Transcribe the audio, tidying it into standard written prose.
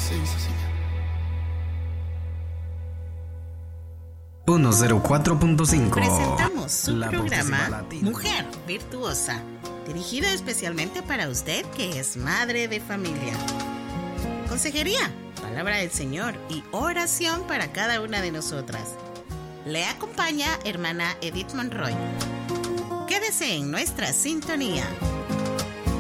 104.5. Presentamos su programa Mujer Virtuosa, dirigido especialmente para usted que es madre de familia. Consejería, palabra del Señor y oración para cada una de nosotras. Le acompaña hermana Edith Monroy. Quédese en nuestra sintonía.